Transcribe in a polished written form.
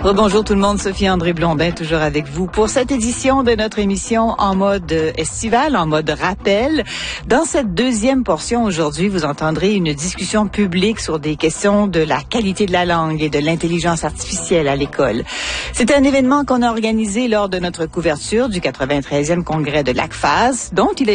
Bonjour tout le monde, Sophie André Blondin, toujours avec vous pour cette édition de notre émission en mode estival, en mode rappel. Dans cette deuxième portion aujourd'hui, vous entendrez une discussion publique sur des questions de la qualité de la langue et de l'intelligence artificielle à l'école. C'est un événement qu'on a organisé lors de notre couverture du 93e congrès de l'ACFAS, dont il a